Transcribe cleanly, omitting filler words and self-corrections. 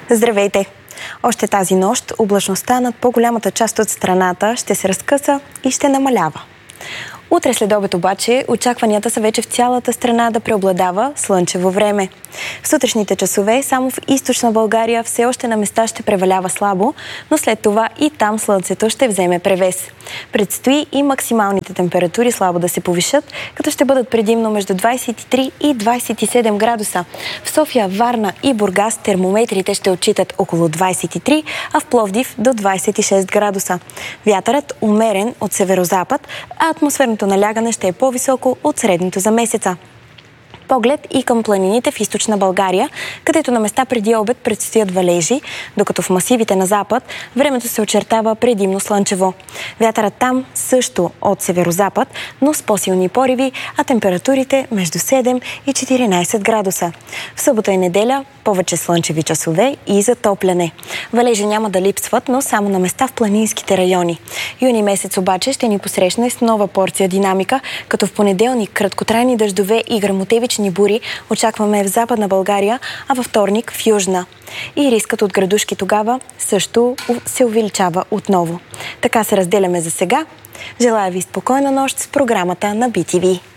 Здравейте! Още тази нощ облачността над по-голямата част от страната ще се разкъса и ще намалява. Утре след обед обаче очакванията са вече в цялата страна да преобладава слънчево време. В сутрешните часове само в източна България все още на места ще превалява слабо, но след това и там слънцето ще вземе превес. Предстои и максималните температури слабо да се повишат, като ще бъдат предимно между 23 и 27 градуса. В София, Варна и Бургас термометрите ще отчитат около 23, а в Пловдив до 26 градуса. Вятърът умерен от северозапад, а атмосферното налягане ще е по-високо от средното за месеца. Поглед и към планините в източна България, където на места преди обед предстоят валежи, докато в масивите на запад времето се очертава предимно слънчево. Вятърът там също от северозапад, но с по-силни пориви, а температурите между 7 и 14 градуса. В събота и неделя повече слънчеви часове и затопляне. Валежи няма да липсват, но само на места в планинските райони. Юни месец обаче ще ни посрещне с нова порция динамика, като в понеделник краткотрайни дъждове и гръмотевични бури очакваме в Западна България, а във вторник в Южна. И рискът от градушки тогава също се увеличава отново. Така се разделяме за сега. Желая ви спокойна нощ с програмата на BTV.